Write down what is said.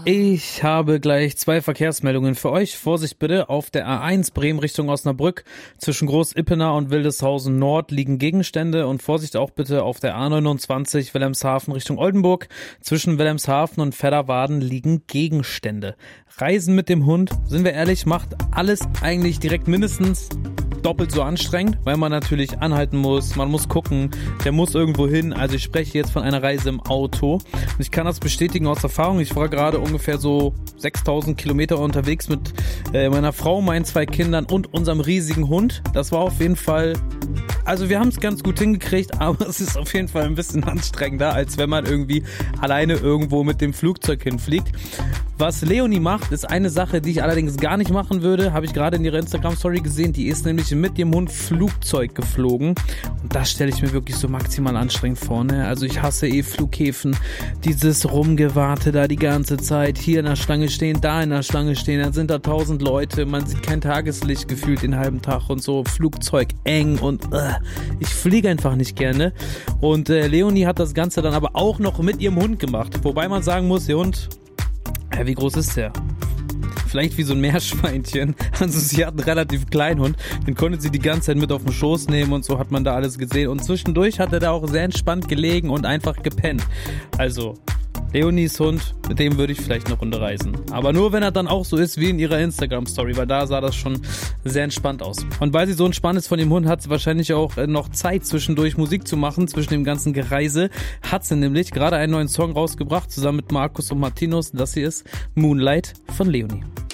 Ich habe gleich 2 Verkehrsmeldungen für euch. Vorsicht bitte, auf der A1 Bremen Richtung Osnabrück zwischen Groß-Ippener und Wildeshausen Nord liegen Gegenstände und Vorsicht auch bitte auf der A29 Wilhelmshaven Richtung Oldenburg zwischen Wilhelmshaven und Vedderwaden liegen Gegenstände. Reisen mit dem Hund, sind wir ehrlich, macht alles eigentlich direkt mindestens doppelt so anstrengend, weil man natürlich anhalten muss, man muss gucken, der muss irgendwo hin. Also ich spreche jetzt von einer Reise im Auto. Und ich kann das bestätigen aus Erfahrung. Ich war gerade ungefähr so 6000 Kilometer unterwegs mit meiner Frau, meinen 2 Kindern und unserem riesigen Hund. Das war auf jeden Fall, also wir haben es ganz gut hingekriegt, aber es ist auf jeden Fall ein bisschen anstrengender, als wenn man irgendwie alleine irgendwo mit dem Flugzeug hinfliegt. Was Leonie macht, ist eine Sache, die ich allerdings gar nicht machen würde. Habe ich gerade in ihrer Instagram-Story gesehen. Die ist nämlich mit dem Hund Flugzeug geflogen. Und das stelle ich mir wirklich so maximal anstrengend vor. Ne? Also ich hasse Flughäfen. Dieses Rumgewarte da die ganze Zeit. Hier in der Schlange stehen, da in der Schlange stehen. Dann sind da 1000 Leute. Man sieht kein Tageslicht gefühlt den halben Tag und so. Flugzeug eng und ich fliege einfach nicht gerne. Und Leonie hat das Ganze dann aber auch noch mit ihrem Hund gemacht. Wobei man sagen muss, der Hund... Ja, wie groß ist der? Vielleicht wie so ein Meerschweinchen. Also sie hat einen relativ kleinen Hund. Den konnte sie die ganze Zeit mit auf den Schoß nehmen und so hat man da alles gesehen. Und zwischendurch hat er da auch sehr entspannt gelegen und einfach gepennt. Also Leonies Hund, mit dem würde ich vielleicht eine Runde reisen. Aber nur, wenn er dann auch so ist wie in ihrer Instagram-Story, weil da sah das schon sehr entspannt aus. Und weil sie so entspannt ist von dem Hund, hat sie wahrscheinlich auch noch Zeit, zwischendurch Musik zu machen, zwischen dem ganzen Gereise. Hat sie nämlich gerade einen neuen Song rausgebracht, zusammen mit Markus und Martinus. Das hier ist Moonlight von Leonie.